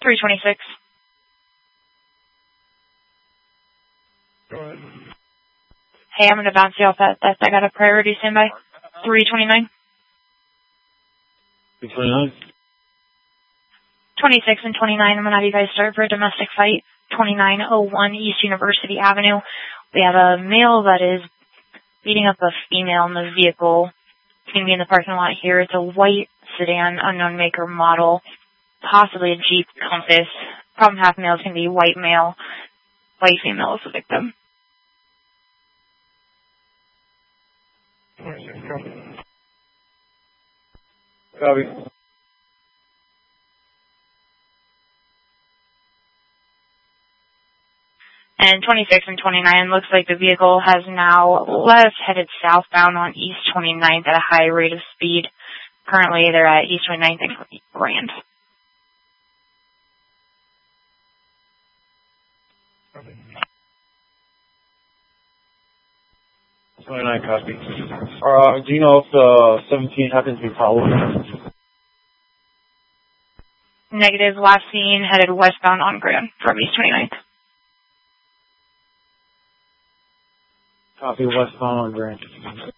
326. Go ahead. Hey, I'm going to bounce you off that. I got a priority standby. 329. 329. 26 and 29, I'm going to have you guys start for a domestic fight. 2901 East University Avenue. We have a male that is beating up a female in the vehicle. It's going to be in the parking lot here. It's a white sedan, unknown maker model, possibly a Jeep Compass. Problem half male is going to be white male. White female is the victim. 26, copy. And 26 and 29, looks like the vehicle has now left, headed southbound on East 29th at a high rate of speed. Currently, they're at East 29th and Grand. Copy. 29, copy. Do you know if the 17 happens to be followed? Negative, last seen, headed westbound on Grand from East 29th. Copy, westbound on Grand.